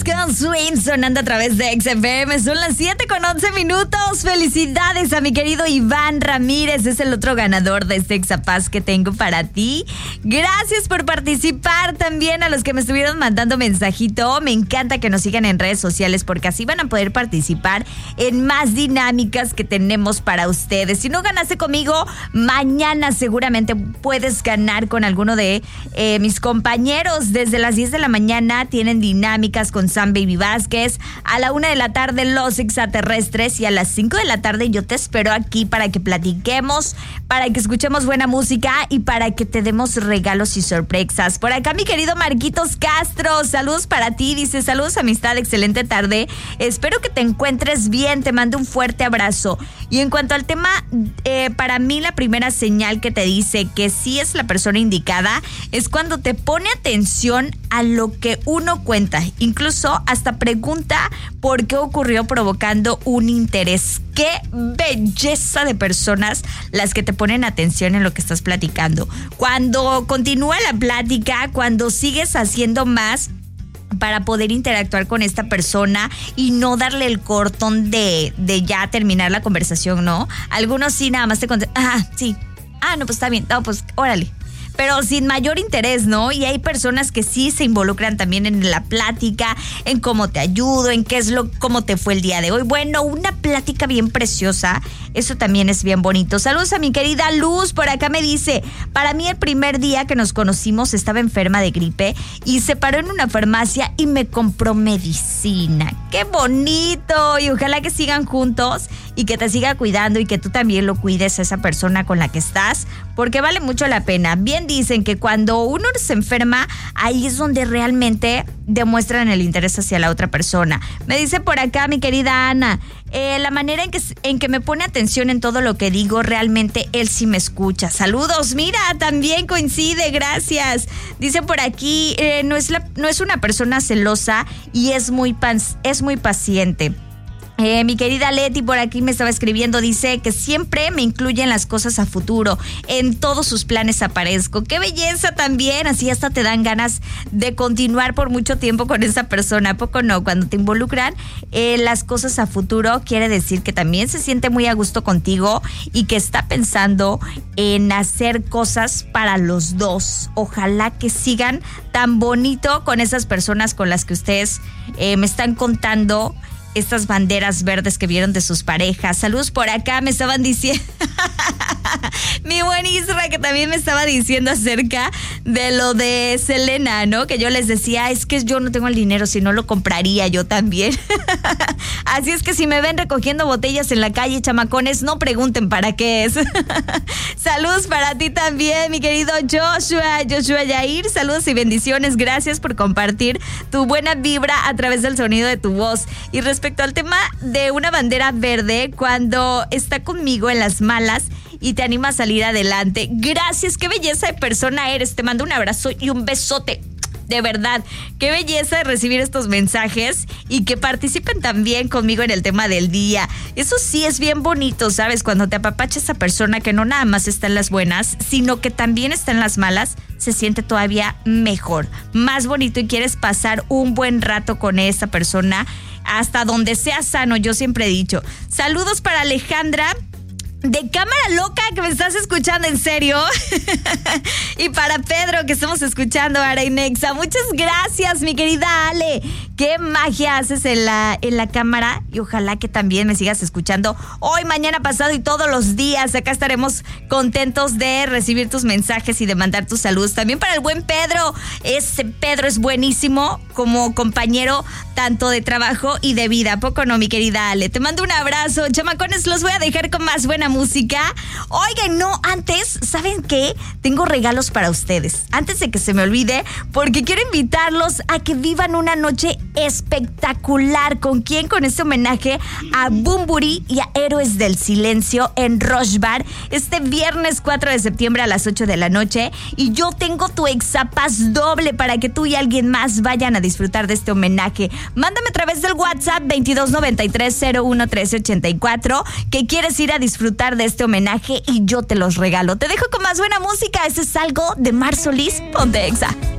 con Swing sonando a través de XFM. Son las 7:11. Felicidades a mi querido Iván Ramírez. Es el otro ganador de este Exapaz que tengo para ti. Gracias por participar. También a los que me estuvieron mandando mensajito. Me encanta que nos sigan en redes sociales porque así van a poder participar en más dinámicas que tenemos para ustedes. Si no ganaste conmigo, mañana seguramente puedes ganar con alguno de mis compañeros. Desde las 10 de la mañana tienen dinámicas con Sam Baby Vázquez. A la 1 de la tarde los extraterrestres. Y a las 5 de la tarde yo te espero aquí para que platiquemos, para que escuchemos buena música y para que te demos regalos y sorpresas. Por acá mi querido Marquitos Castro, saludos para ti. Dice, saludos amistad, excelente tarde. Espero que te encuentres bien. Te mando un fuerte abrazo. Y en cuanto al tema, para mí la primera señal que te dice que sí es la persona indicada es cuando te pone atención a lo que uno cuenta. Incluso hasta pregunta por qué ocurrió, provocando un interés. Qué belleza de personas las que te ponen atención en lo que estás platicando. Cuando continúa la plática, cuando sigues haciendo más para poder interactuar con esta persona y no darle el cortón de ya terminar la conversación, ¿no? Algunos sí nada más te contestan, sí, no, pues está bien, no, pues órale. Pero sin mayor interés, ¿no? Y hay personas que sí se involucran también en la plática, en cómo te ayudo, en cómo te fue el día de hoy. Bueno, una plática bien preciosa, eso también es bien bonito. Saludos a mi querida Luz, por acá me dice, para mí el primer día que nos conocimos estaba enferma de gripe y se paró en una farmacia y me compró medicina. ¡Qué bonito! Y ojalá que sigan juntos y que te siga cuidando y que tú también lo cuides a esa persona con la que estás, porque vale mucho la pena. Bien dicen que cuando uno se enferma, ahí es donde realmente demuestran el interés hacia la otra persona. Me dice por acá mi querida Ana, la manera en que me pone atención en todo lo que digo, realmente él sí me escucha. Saludos, mira, también coincide, gracias. Dice por aquí, no es una persona celosa y es muy paciente. Mi querida Leti por aquí me estaba escribiendo, dice que siempre me incluye en las cosas a futuro, en todos sus planes aparezco. ¡Qué belleza también! Así hasta te dan ganas de continuar por mucho tiempo con esa persona, ¿a poco no? Cuando te involucran las cosas a futuro, quiere decir que también se siente muy a gusto contigo y que está pensando en hacer cosas para los dos. Ojalá que sigan tan bonito con esas personas con las que ustedes me están contando estas banderas verdes que vieron de sus parejas. Saludos por acá, me estaban diciendo mi buen Isra, que también me estaba diciendo acerca de lo de Selena, ¿no? Que yo les decía, es que yo no tengo el dinero, si no lo compraría yo también. Así es que si me ven recogiendo botellas en la calle, chamacones, no pregunten para qué es. Saludos para ti también, mi querido Joshua Yair. Saludos y bendiciones. Gracias por compartir tu buena vibra a través del sonido de tu voz. Y respecto al tema de una bandera verde, cuando está conmigo en las malas y te anima a salir adelante. Gracias, qué belleza de persona eres. Te mando un abrazo y un besote. De verdad, qué belleza de recibir estos mensajes y que participen también conmigo en el tema del día. Eso sí es bien bonito, ¿sabes? Cuando te apapacha esa persona que no nada más está en las buenas, sino que también está en las malas, se siente todavía mejor, más bonito y quieres pasar un buen rato con esa persona hasta donde sea sano, yo siempre he dicho. Saludos para Alejandra de Cámara Loca, que me estás escuchando en serio. Y para Pedro, que estamos escuchando ahora en Nexa. Muchas gracias, mi querida Ale. Qué magia haces en la cámara. Y ojalá que también me sigas escuchando hoy, mañana, pasado y todos los días. Acá estaremos contentos de recibir tus mensajes y de mandar tus saludos. También para el buen Pedro. Ese Pedro es buenísimo como compañero tanto de trabajo y de vida. ¿A poco no, mi querida Ale? Te mando un abrazo. Chamacones, los voy a dejar con más buena música. Oigan, no, antes, ¿saben qué? Tengo regalos para ustedes. Antes de que se me olvide, porque quiero invitarlos a que vivan una noche espectacular. ¿Con quién? Con este homenaje a Bunbury y a Héroes del Silencio en Rush Bar este viernes 4 de septiembre a las 8 de la noche. Y yo tengo tu Exapaz doble para que tú y alguien más vayan a disfrutar de este homenaje. Mándame a través del WhatsApp 2293-011384 que quieres ir a disfrutar de este homenaje y yo te los regalo. Te dejo con más buena música. Este es algo de Mar Solís. Ponte Exa.